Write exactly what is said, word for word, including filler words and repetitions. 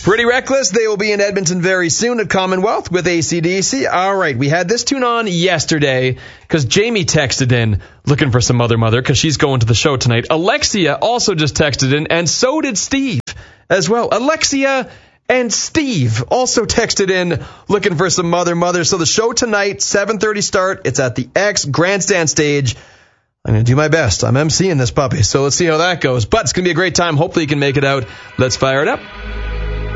Pretty Reckless, they will be in Edmonton very soon at Commonwealth with A C D C. All right, we had this tune on yesterday because Jamie texted in looking for some Mother Mother because she's going to the show tonight. Alexia also just texted in, and so did Steve as well. Alexia and Steve also texted in looking for some Mother Mother. So the show tonight, seven thirty start. It's at the X Grandstand stage. I'm going to do my best. I'm emceeing this puppy, so let's see how that goes. But it's going to be a great time. Hopefully you can make it out. Let's fire it up.